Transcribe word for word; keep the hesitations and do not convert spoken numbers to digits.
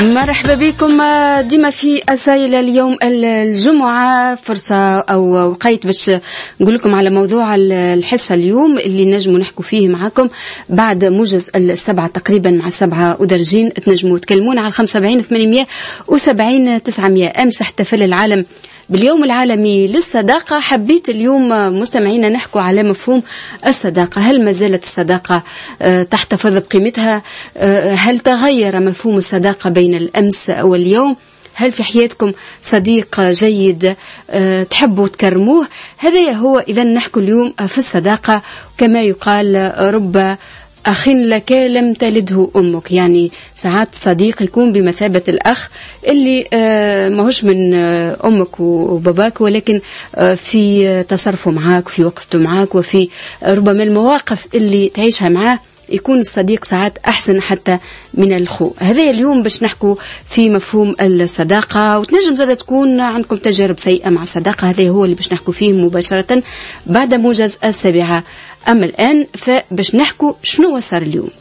مرحبا بكم ديما في أسايل اليوم الجمعة، فرصة أو وقيت باش نقول لكم على موضوع الحصة اليوم اللي نجموا نحكوا فيه معكم بعد موجز السبعة تقريبا مع سبعة ودرجين. تنجموا تكلمونا على خمسة وسبعين ثمانمية وسبعين تسعمية. أمس احتفل العالم باليوم العالمي للصداقة. حبيت اليوم مستمعينا نحكوا على مفهوم الصداقة. هل ما زالت الصداقة تحتفظ بقيمتها؟ هل تغير مفهوم الصداقة بين الأمس واليوم؟ هل في حياتكم صديق جيد تحبوا تكرموه؟ هذا هو إذا نحكوا اليوم في الصداقة. كما يقال رب أخ لك لم تلده أمك، يعني ساعات صديق يكون بمثابة الأخ اللي ماهوش من أمك وباباك، ولكن في تصرفه معاك، في وقفته معاك، وفي ربما المواقف اللي تعيشها معاه يكون الصديق ساعات أحسن حتى من الخو. هذا اليوم باش نحكوا في مفهوم الصداقة، وتنجم زادة تكون عندكم تجارب سيئة مع الصداقة. هذا هو اللي باش نحكوا فيه مباشرة بعد موجز السابعة. أما الآن فباش نحكوا شنو صار اليوم.